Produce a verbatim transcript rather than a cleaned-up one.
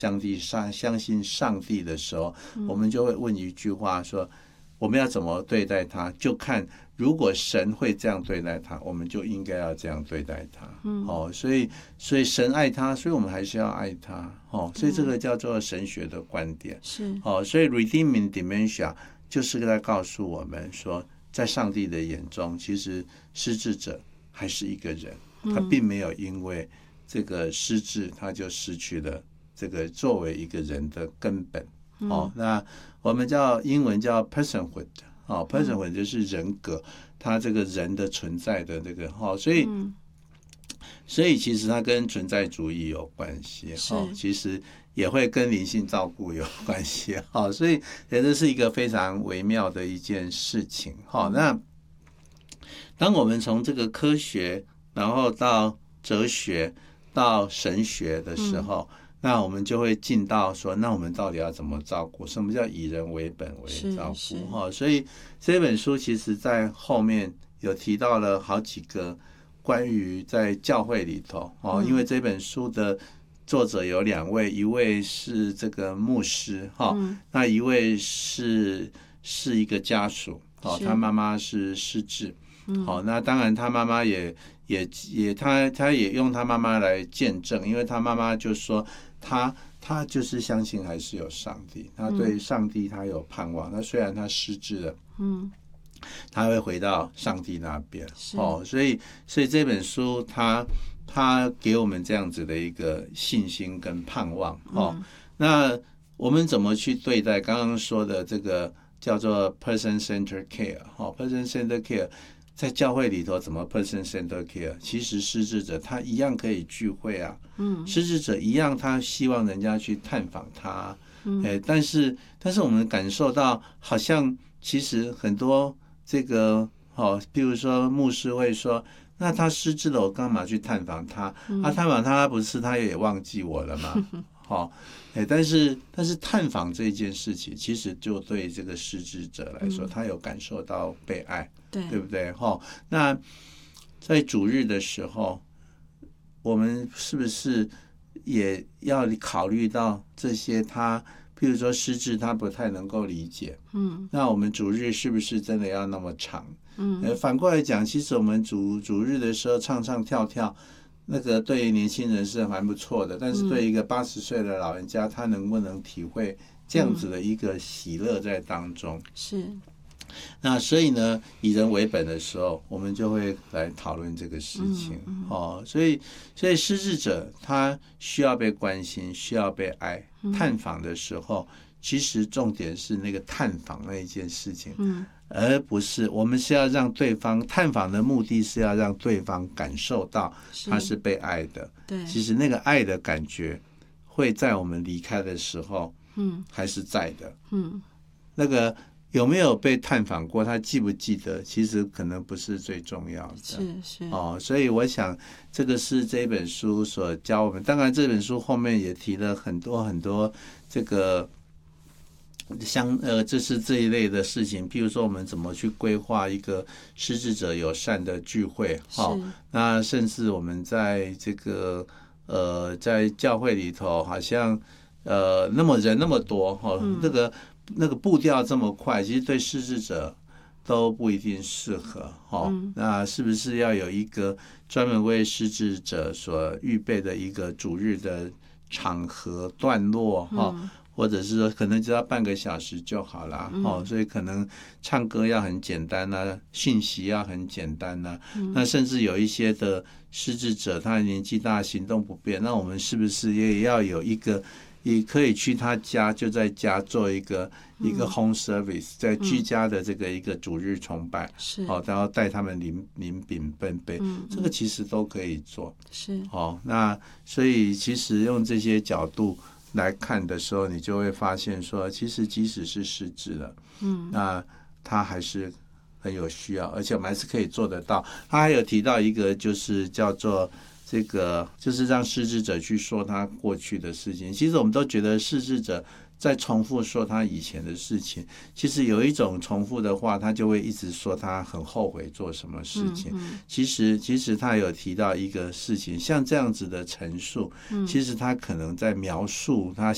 上帝上相信上帝的时候， 嗯我们就会问一句话说，我们要怎么对待他，就看如果神会这样对待他，我们就应该要这样对待他。 嗯哦，所以所以神爱他，所以我们还是要爱他。哦，所以这个叫做神学的观点。 是哦，所以 redeeming dementia 就是在告诉我们说，在上帝的眼中，其实失智者还是一个人，他并没有因为这个失智，他就失去了这个作为一个人的根本。哦，那我们叫英文叫 personhood。哦 personhood 就是人格，他这个人的存在的这个。哦，所以。所以其实它跟存在主义有关系，哦，其实也会跟灵性照顾有关系，哦，所以这是一个非常微妙的一件事情，哦，那当我们从这个科学，然后到哲学，到神学的时候，嗯、那我们就会进到说，那我们到底要怎么照顾？什么叫以人为本为照顾？哈，所以这本书其实在后面有提到了好几个。关于在教会里头哦，因为这本书的作者有两位，一位是这个牧师哈，那一位是是一个家属哦，他妈妈是失智，好，那当然他妈妈也也也他他也用他妈妈来见证，因为他妈妈就说他他就是相信还是有上帝，他对上帝他有盼望，那虽然他失智了，嗯。他会回到上帝那边，哦，所以所以这本书他他给我们这样子的一个信心跟盼望，哦，嗯、那我们怎么去对待刚刚说的这个叫做 person-centered care， 哦 ，person-centered care 在教会里头怎么 person-centered care？ 其实失智者他一样可以聚会啊，嗯，失智者一样他希望人家去探访他，嗯，哎，但是但是我们感受到好像其实很多。这个哦，比如说牧师会说，那他失智了，我干嘛去探访他？嗯、啊，探访他不是他也忘记我了吗？好、哦，哎，但是但是探访这件事情，其实就对这个失智者来说，嗯、他有感受到被爱，对对不对？哈、哦，那在主日的时候，我们是不是也要考虑到这些他？譬如说失智他不太能够理解，嗯，那我们主日是不是真的要那么长？嗯，呃，反过来讲，其实我们主主日的时候唱唱跳跳，那个对于年轻人是蛮不错的，但是对一个八十岁的老人家，他能不能体会这样子的一个喜乐在当中？是。那所以呢，以人为本的时候，我们就会来讨论这个事情，嗯嗯、哦。所以，所以失智者他需要被关心，需要被爱。探访的时候，其实重点是那个探访那一件事情，嗯，而不是我们是要让对方探访的目的是要让对方感受到他是被爱的。对，其实那个爱的感觉会在我们离开的时候，嗯，还是在的，嗯，那个。有没有被探访过？他记不记得？其实可能不是最重要的。是是哦，所以我想这个是这本书所教我们。当然，这本书后面也提了很多很多这个相呃，这是这一类的事情。譬如说，我们怎么去规划一个失智者友善的聚会？哦，那甚至我们在这个呃，在教会里头，好像呃，那么人那么多哈，哦嗯、那个。那个步调这么快，其实对失智者都不一定适合，哦嗯、那是不是要有一个专门为失智者所预备的一个主日的场合段落，哦嗯、或者是说可能只要半个小时就好了，嗯哦、所以可能唱歌要很简单啊，讯息要很简单啊，嗯、那甚至有一些的失智者他年纪大行动不便，那我们是不是也要有一个也可以去他家，就在家做一个、嗯、一个 home service， 在居家的这个一个主日崇拜，是哦，然后带他们临临饼奔杯，嗯、这个其实都可以做，是哦。那所以其实用这些角度来看的时候，你就会发现说，其实即使是失智了，嗯，那他还是很有需要，而且我们还是可以做得到。他还有提到一个，就是叫做。这个就是让失智者去说他过去的事情。其实我们都觉得失智者在重复说他以前的事情，其实有一种重复的话，他就会一直说他很后悔做什么事情。嗯嗯、其实，其实他有提到一个事情，像这样子的陈述，嗯、其实他可能在描述他